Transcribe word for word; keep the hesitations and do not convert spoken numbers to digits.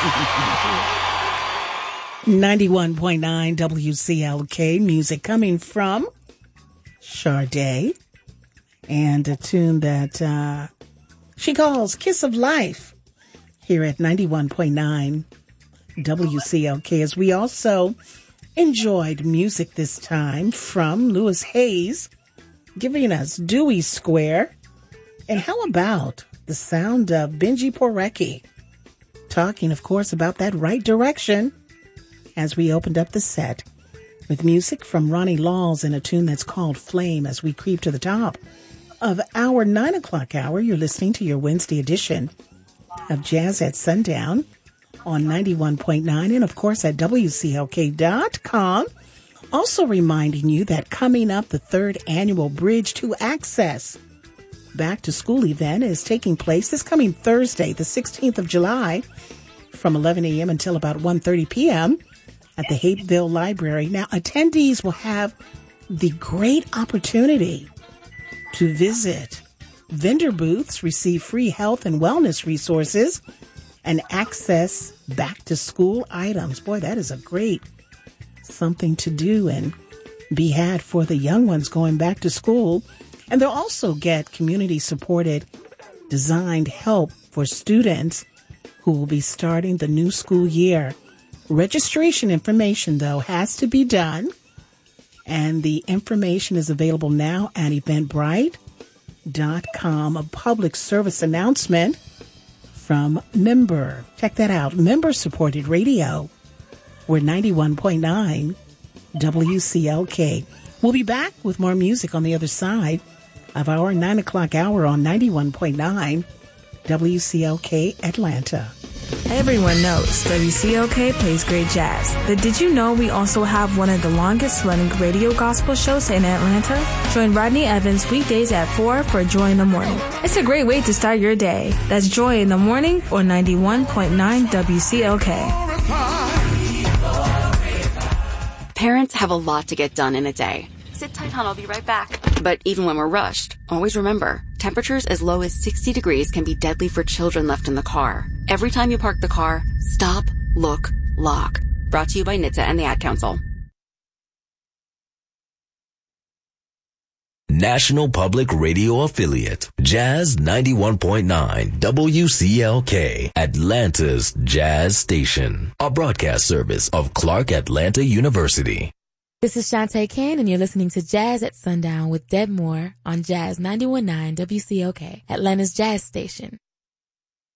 ninety-one point nine W C L K, music coming from Sade, and a tune that uh, she calls Kiss of Life here at ninety-one point nine W C L K, as we also enjoyed music this time from Louis Hayes, giving us Dewey Square. And how about the sound of Benji Porecki, talking, of course, about that right direction, as we opened up the set with music from Ronnie Laws and a tune that's called Flame. As we creep to the top of our nine o'clock hour, you're listening to your Wednesday edition of Jazz at Sundown on ninety-one point nine and, of course, at W C L K dot com. Also reminding you that coming up, the third annual Bridge to Access Back to School event is taking place this coming Thursday, the sixteenth of July, from eleven a.m. until about one thirty p.m. at the Hapeville Library. Now, attendees will have the great opportunity to visit vendor booths, receive free health and wellness resources, and access back-to-school items. Boy, that is a great something to do and be had for the young ones going back to school. And they'll also get community-supported, designed help for students who will be starting the new school year. Registration information, though, has to be done, and the information is available now at eventbrite dot com. A public service announcement from Member. Check that out. Member-supported radio. We're ninety-one point nine W C L K. We'll be back with more music on the other side of our nine o'clock hour on ninety-one point nine W C L K Atlanta. Everyone knows W C L K plays great jazz, but did you know we also have one of the longest running radio gospel shows in Atlanta? Join Rodney Evans weekdays at four for Joy in the Morning. It's a great way to start your day. That's Joy in the Morning or ninety-one point nine W C L K. Parents have a lot to get done in a day. Sit tight, hon, I'll be right back. But even when we're rushed, always remember, temperatures as low as sixty degrees can be deadly for children left in the car. Every time you park the car, stop, look, lock. Brought to you by N H T S A and the Ad Council. National Public Radio Affiliate, Jazz ninety-one point nine W C L K, Atlanta's Jazz Station, a broadcast service of Clark Atlanta University. This is Shantae Ken, and you're listening to Jazz at Sundown with Deb Moore on Jazz ninety-one point nine W C L K, Atlanta's Jazz Station.